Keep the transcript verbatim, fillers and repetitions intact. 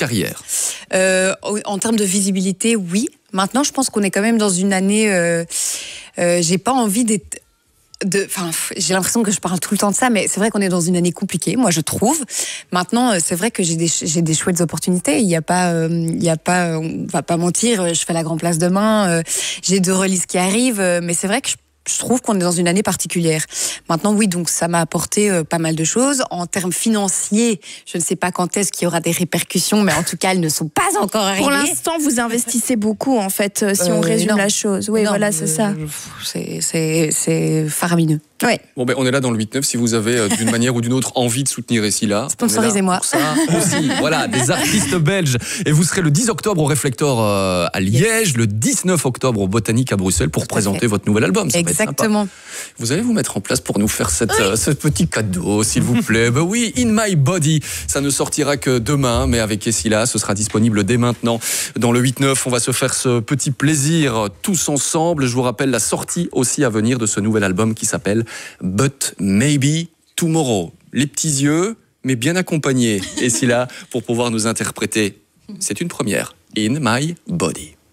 carrière? euh, En termes de visibilité, oui. Maintenant, je pense qu'on est quand même dans une année... Euh, euh, j'ai pas envie d'être... De, enfin, j'ai l'impression que je parle tout le temps de ça, mais c'est vrai qu'on est dans une année compliquée, moi je trouve. Maintenant, c'est vrai que j'ai des, j'ai des chouettes opportunités. Il y a pas, euh, il y a pas, on va pas mentir. Je fais la Grand Place demain. Euh, j'ai deux releases qui arrivent, euh, mais c'est vrai que je Je trouve qu'on est dans une année particulière. Maintenant, oui, donc ça m'a apporté euh, pas mal de choses. En termes financiers, je ne sais pas quand est-ce qu'il y aura des répercussions, mais en tout cas, elles ne sont pas encore arrivées. Pour l'instant, vous investissez beaucoup, en fait, euh, si euh, on résume non. la chose. Oui, non, voilà, c'est euh, ça. C'est, c'est, c'est faramineux. Ouais. Bon, ben, on est là dans le huit neuf. Si vous avez, euh, d'une manière ou d'une autre, envie de soutenir Essila, sponsorisez-moi. Ça aussi. Voilà, des artistes belges. Et vous serez le dix octobre au Réflector euh, à Liège, yes. le dix-neuf octobre au Botanique à Bruxelles pour Tout présenter votre nouvel album. Ça Exactement. Vous allez vous mettre en place pour nous faire cette, oui. euh, ce petit cadeau, s'il vous plaît. Ben oui, In My Body. Ça ne sortira que demain, mais avec Essila, ce sera disponible dès maintenant. Dans le huit neuf, on va se faire ce petit plaisir tous ensemble. Je vous rappelle la sortie aussi à venir de ce nouvel album qui s'appelle But Maybe Tomorrow. Les petits yeux, mais bien accompagnés. Essila, pour pouvoir nous interpréter. C'est une première. In My Body.